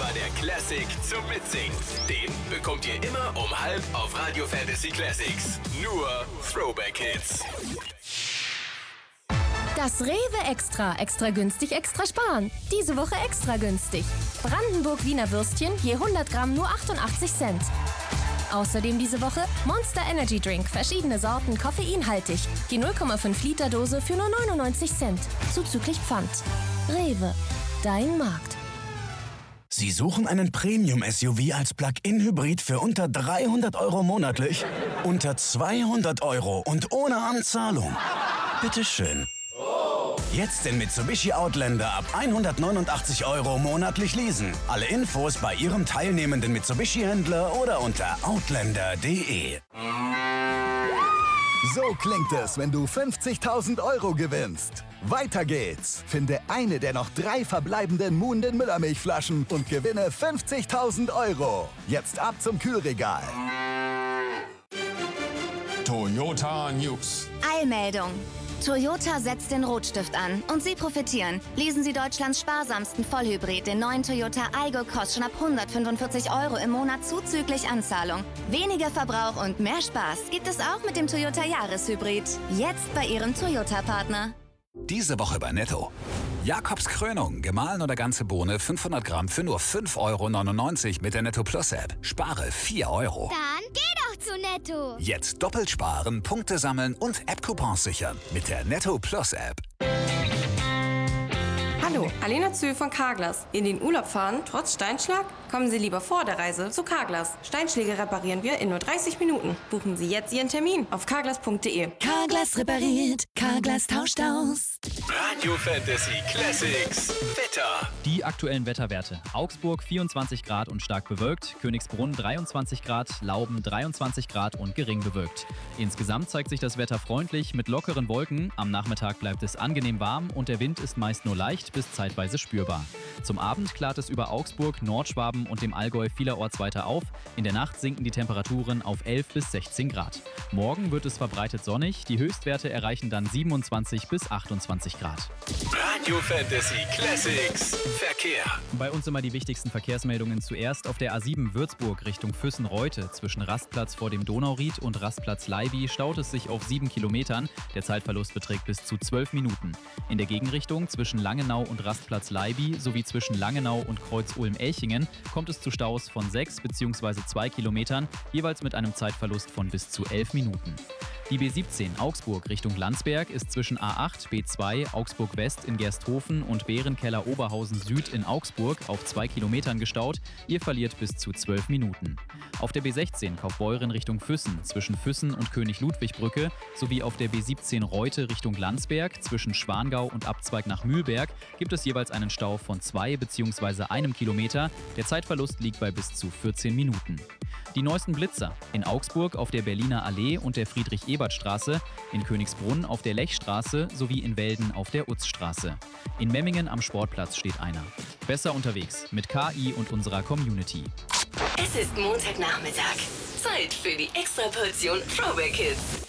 immer der Classic zum Mitsingen. Den bekommt ihr immer um 12 auf Radio Fantasy Classics. Nur Throwback Hits. Das Rewe Extra günstig, extra sparen. Diese Woche extra günstig. Brandenburg Wiener Würstchen je 100 Gramm nur 88 Cent. Außerdem diese Woche Monster Energy Drink, verschiedene Sorten, koffeinhaltig. Die 0,5 Liter Dose für nur 99 Cent. Zuzüglich Pfand. Rewe, dein Markt. Sie suchen einen Premium-SUV als Plug-in-Hybrid für unter 300 € monatlich? Unter 200 € und ohne Anzahlung? Bitteschön. Jetzt den Mitsubishi Outlander ab 189 € monatlich leasen. Alle Infos bei Ihrem teilnehmenden Mitsubishi-Händler oder unter outlander.de. So klingt es, wenn du 50.000 € gewinnst. Weiter geht's. Finde eine der noch 3 verbleibenden Muhnden Müllermilchflaschen und gewinne 50.000 €. Jetzt ab zum Kühlregal. Toyota News. Eilmeldung. Toyota setzt den Rotstift an und Sie profitieren. Lesen Sie Deutschlands sparsamsten Vollhybrid, den neuen Toyota Aygo Cross, schon ab 145 € im Monat zuzüglich Anzahlung. Weniger Verbrauch und mehr Spaß gibt es auch mit dem Toyota Jahreshybrid. Jetzt bei Ihrem Toyota-Partner. Diese Woche bei Netto. Jakobs Krönung, gemahlen oder ganze Bohne, 500 Gramm für nur 5,99 € mit der Netto Plus App. Spare 4 €. Dann geh doch zu Netto. Jetzt doppelt sparen, Punkte sammeln und App-Coupons sichern mit der Netto Plus App. Hallo, Alena Zühl von Carglass. In den Urlaub fahren, trotz Steinschlag? Kommen Sie lieber vor der Reise zu Carglass. Steinschläge reparieren wir in nur 30 Minuten. Buchen Sie jetzt Ihren Termin auf carglass.de. Carglass repariert, Carglass tauscht aus. Radio Fantasy Classics Wetter. Die aktuellen Wetterwerte. Augsburg 24 Grad und stark bewölkt, Königsbrunn 23 Grad, Lauben 23 Grad und gering bewölkt. Insgesamt zeigt sich das Wetter freundlich mit lockeren Wolken. Am Nachmittag bleibt es angenehm warm und der Wind ist meist nur leicht bis zeitweise spürbar. Zum Abend klart es über Augsburg, Nordschwaben und dem Allgäu vielerorts weiter auf. In der Nacht sinken die Temperaturen auf 11 bis 16 Grad. Morgen wird es verbreitet sonnig. Die Höchstwerte erreichen dann 27 bis 28 Grad. Radio Fantasy Classics Verkehr. Bei uns immer die wichtigsten Verkehrsmeldungen zuerst. Auf der A7 Würzburg Richtung Füssen-Reute zwischen Rastplatz vor dem Donauried und Rastplatz Leiby staut es sich auf 7 Kilometern. Der Zeitverlust beträgt bis zu 12 Minuten. In der Gegenrichtung zwischen Langenau und Rastplatz Leiby sowie zwischen Langenau und Kreuz Ulm-Elchingen kommt es zu Staus von 6 bzw. 2 Kilometern, jeweils mit einem Zeitverlust von bis zu 11 Minuten. Die B17 Augsburg Richtung Landsberg ist zwischen A8, B2, Augsburg West in Gersthofen und Bärenkeller Oberhausen Süd in Augsburg auf 2 Kilometern gestaut. Ihr verliert bis zu 12 Minuten. Auf der B16 Kaufbeuren Richtung Füssen zwischen Füssen und König-Ludwig-Brücke sowie auf der B17 Reute Richtung Landsberg zwischen Schwangau und Abzweig nach Mühlberg gibt es jeweils einen Stau von 2 bzw. 1 Kilometer. Der Zeitverlust liegt bei bis zu 14 Minuten. Die neuesten Blitzer in Augsburg auf der Berliner Allee und der Friedrich-Ebert-Straße, in Königsbrunn auf der Lechstraße sowie in Welden auf der Utzstraße. In Memmingen am Sportplatz steht einer. Besser unterwegs mit KI und unserer Community. Es ist Montagnachmittag. Zeit für die Extraportion Throwback Hits.